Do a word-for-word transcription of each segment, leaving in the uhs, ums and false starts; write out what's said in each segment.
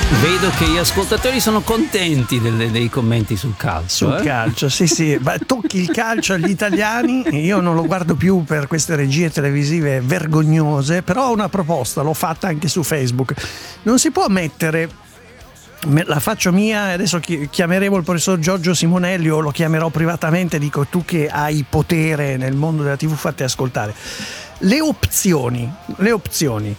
Vedo che gli ascoltatori sono contenti delle, dei commenti sul calcio. Sul eh? calcio, sì, sì. Beh, tocchi il calcio agli italiani. Io non lo guardo più per queste regie televisive vergognose, però ho una proposta, l'ho fatta anche su Facebook. Non si può mettere, la faccio mia, adesso chiameremo il professor Giorgio Simonelli o lo chiamerò privatamente, dico tu che hai potere nel mondo della tivù, fate ascoltare. Le opzioni, le opzioni.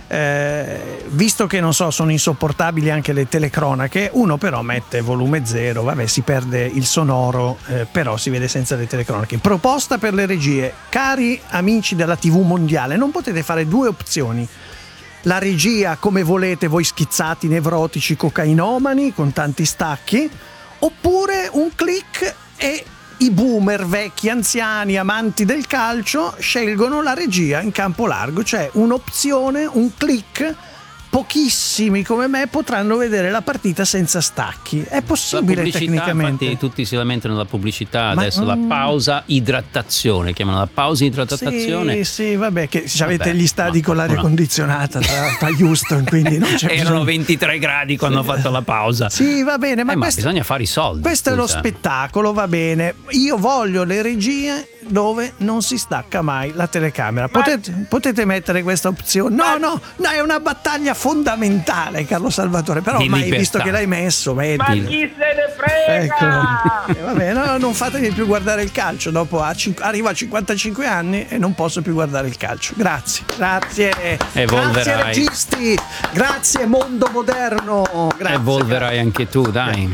Eh, visto che non so, sono insopportabili anche le telecronache, uno però mette volume zero, vabbè, si perde il sonoro, eh, però si vede senza le telecronache. Proposta per le regie: cari amici della tivù mondiale, non potete fare due opzioni: la regia come volete voi schizzati, nevrotici, cocainomani con tanti stacchi, oppure un click e i boomer, vecchi, anziani, amanti del calcio scelgono la regia in campo largo, cioè un'opzione, un click. Pochissimi come me potranno vedere la partita senza stacchi. È possibile la tecnicamente? Infatti tutti si lamentano della pubblicità. Ma, adesso mm, la pausa idratazione, chiamano la pausa idratazione. Sì, sì, vabbè, che avete vabbè, gli stadi con l'aria no. condizionata tra, tra Houston, quindi non c'è Erano bisogno. ventitré gradi quando sì. ho fatto la pausa. Sì, va bene, ma, eh, ma questo, bisogna fare i soldi. Questo scusa. è lo spettacolo, va bene. Io voglio le regie dove non si stacca mai la telecamera. Potete, potete mettere questa opzione? No, no, no, è una battaglia fondamentale, Carlo Salvatore. Però Di ormai, libertà. visto che l'hai messo, metti. Ma chi se ne frega? Ecco. Eh, vabbè, no, non fatemi più guardare il calcio. Dopo a cin- arrivo a cinquantacinque anni e non posso più guardare il calcio. Grazie, grazie. Evolverai. Grazie registi, grazie mondo moderno. Grazie. Evolverai anche tu, dai.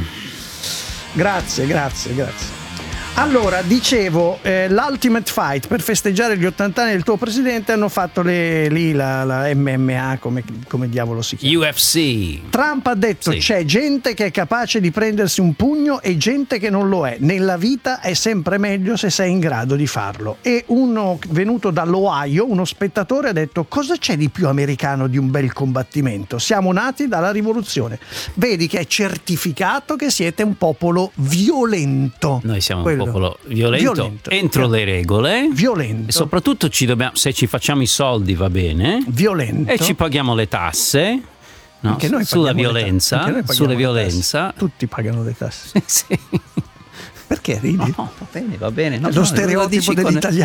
Grazie, grazie, grazie. Allora, dicevo, eh, l'Ultimate Fight, per festeggiare gli ottanta anni del tuo presidente, hanno fatto le, lì la, la M M A, come, come diavolo si chiama? U F C. Trump ha detto: sì. C'è gente che è capace di prendersi un pugno e gente che non lo è. Nella vita è sempre meglio se sei in grado di farlo. E uno venuto dall'Ohio, uno spettatore, ha detto: cosa c'è di più americano di un bel combattimento? Siamo nati dalla rivoluzione. Vedi che è certificato che siete un popolo violento. Noi siamo Quello. un popolo violento, Violento. entro le regole, Violento. e soprattutto ci dobbiamo, se ci facciamo i soldi va bene, Violento. e ci paghiamo le tasse, no? Anche noi sulla paghiamo le violenza, tasse. Anche noi paghiamo sulla le violenza. tasse. Tutti pagano le tasse. Sì. Perché ridi? No, va bene, va bene. No, Lo no, stereotipo lo dici con- dell'italiano.